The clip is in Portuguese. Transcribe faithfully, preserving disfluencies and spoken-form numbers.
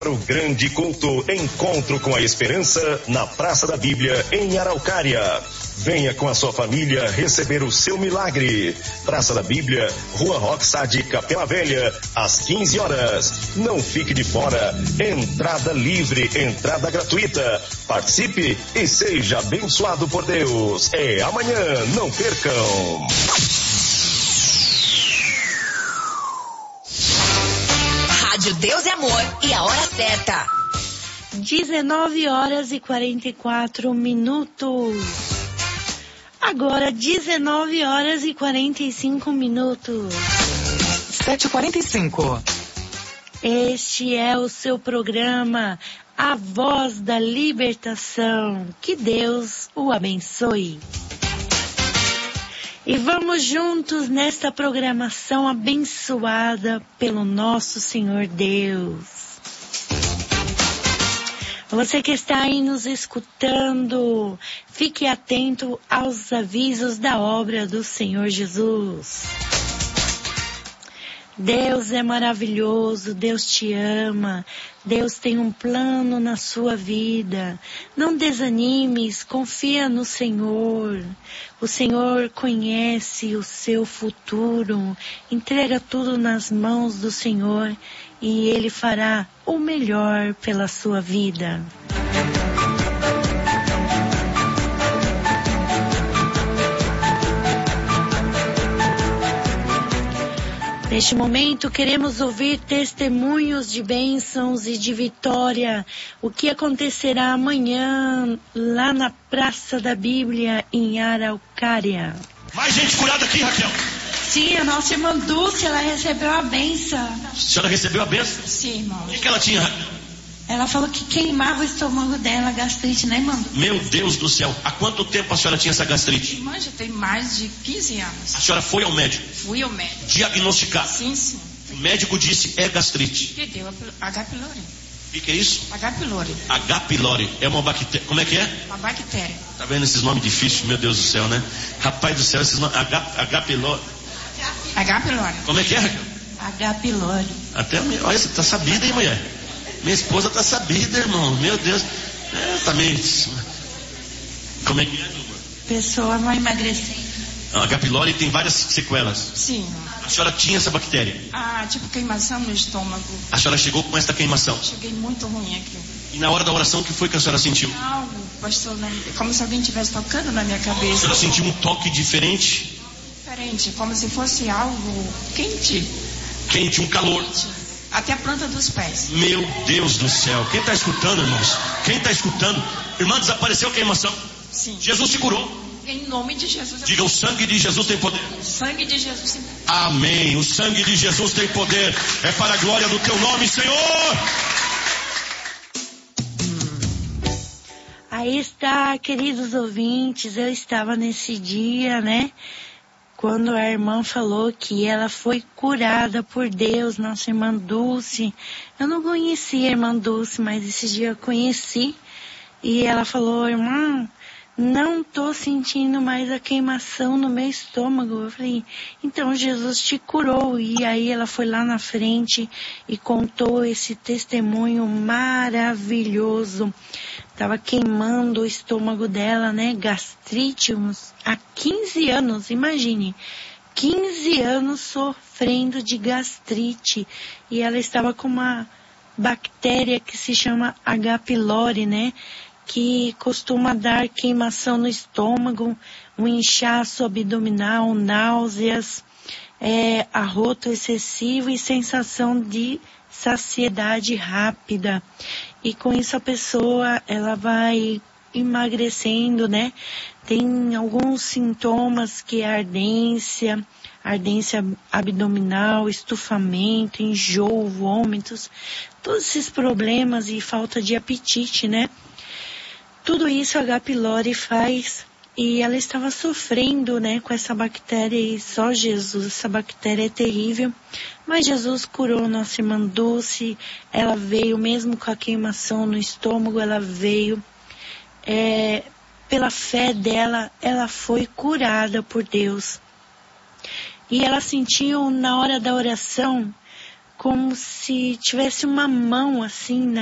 O grande culto Encontro com a Esperança na Praça da Bíblia em Araucária. Venha com a sua família receber o seu milagre. Praça da Bíblia, Rua Roxade, Capela Velha, às quinze horas. Não fique de fora. Entrada livre, entrada gratuita. Participe e seja abençoado por Deus. É amanhã, não percam. Rádio Deus é Amor e a hora certa. dezenove horas e quarenta e quatro minutos. Agora dezenove horas e quarenta e cinco minutos. sete e quarenta e cinco. Este é o seu programa, A Voz da Libertação. Que Deus o abençoe. E vamos juntos nesta programação abençoada pelo nosso Senhor Deus. Você que está aí nos escutando, fique atento aos avisos da obra do Senhor Jesus. Deus é maravilhoso, Deus te ama, Deus tem um plano na sua vida. Não desanimes, confia no Senhor. O Senhor conhece o seu futuro. Entrega tudo nas mãos do Senhor e Ele fará o melhor pela sua vida. Neste momento, queremos ouvir testemunhos de bênçãos e de vitória. O que acontecerá amanhã lá na Praça da Bíblia, em Araucária. Mais gente curada aqui, Raquel? Sim, a nossa irmã Dulce, ela recebeu a bênção. A senhora recebeu a bênção? Sim, irmão. O que, que ela tinha, Raquel? Ela falou que queimava o estômago dela, gastrite, né, irmã? Meu Deus do céu, há quanto tempo a senhora tinha essa gastrite? Irmã, já tem mais de quinze anos. A senhora foi ao médico? Fui ao médico. Diagnosticar? Sim, sim. O médico disse é gastrite. Que deu H. pylori. O que, que é isso? H. pylori. H. pylori. É uma bactéria. Como é que é? Uma bactéria. Tá vendo esses nomes difíceis? Meu Deus do céu, né? Rapaz do céu, esses nomes. H. H. pylori. H. pylori. Como é que é, Raquel? H. pylori. Até a minha... Olha, você tá sabida, hein, mulher? Minha esposa tá sabida, irmão. Meu Deus. É, tá meio... Como é que é, Dilma? Pessoa vai emagrecer. A H. pylori tem várias sequelas. Sim. A senhora tinha essa bactéria? Ah, tipo queimação no estômago. A senhora chegou com essa queimação? Cheguei muito ruim aqui. E na hora da oração, o que foi que a senhora sentiu? Algo, pastor, né? Como se alguém estivesse tocando na minha A cabeça. senhora sentiu um toque diferente? Diferente, como se fosse algo quente. Quente, um calor. Quente. Até a planta dos pés. Meu Deus do céu. Quem está escutando, irmãos? Quem está escutando? Irmã, desapareceu a queimação? Sim. Jesus te curou. Em nome de Jesus. Diga, o sangue de Jesus tem poder. O sangue de Jesus tem poder. Amém. O sangue de Jesus tem poder. É para a glória do teu nome, Senhor. Aí está, queridos ouvintes, eu estava nesse dia, né? Quando a irmã falou que ela foi curada por Deus, nossa irmã Dulce. Eu não conhecia a irmã Dulce, mas esse dia eu conheci. E ela falou, irmã, não tô sentindo mais a queimação no meu estômago. Eu falei, então Jesus te curou. E aí ela foi lá na frente e contou esse testemunho maravilhoso. Tava queimando o estômago dela, né? Gastrite, uns, há quinze anos, imagine. quinze anos sofrendo de gastrite. E ela estava com uma bactéria que se chama H. pylori, né? Que costuma dar queimação no estômago, um inchaço abdominal, náuseas, é, arroto excessivo e sensação de saciedade rápida. E com isso a pessoa, ela vai emagrecendo, né? Tem alguns sintomas que é ardência, ardência abdominal, estufamento, enjoo, vômitos, todos esses problemas e falta de apetite, né? Tudo isso a H. pylori faz e ela estava sofrendo, né, com essa bactéria e só Jesus, essa bactéria é terrível. Mas Jesus curou nossa irmã Dulce, ela veio mesmo com a queimação no estômago, ela veio, é, pela fé dela, ela foi curada por Deus. E ela sentiu na hora da oração como se tivesse uma mão assim